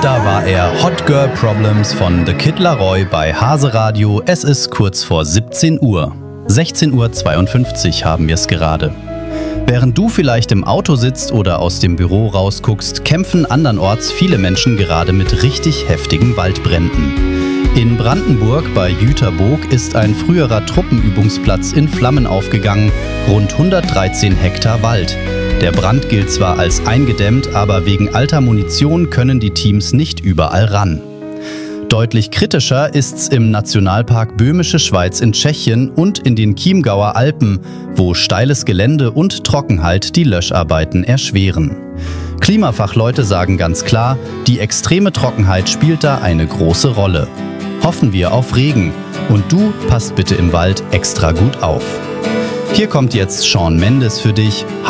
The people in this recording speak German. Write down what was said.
Da war er, Hot Girl Problems von The Kid Laroi bei Hase Radio. Es ist kurz vor 17 Uhr. 16:52 Uhr haben wir es gerade. Während du vielleicht im Auto sitzt oder aus dem Büro rausguckst, kämpfen andernorts viele Menschen gerade mit richtig heftigen Waldbränden. In Brandenburg bei Jüterboog ist ein früherer Truppenübungsplatz in Flammen aufgegangen, rund 113 Hektar Wald. Der Brand gilt zwar als eingedämmt, aber wegen alter Munition können die Teams nicht überall ran. Deutlich kritischer ist's im Nationalpark Böhmische Schweiz in Tschechien und in den Chiemgauer Alpen, wo steiles Gelände und Trockenheit die Löscharbeiten erschweren. Klimafachleute sagen ganz klar, die extreme Trockenheit spielt da eine große Rolle. Hoffen wir auf Regen. Und du passt bitte im Wald extra gut auf. Hier kommt jetzt Shawn Mendes für dich.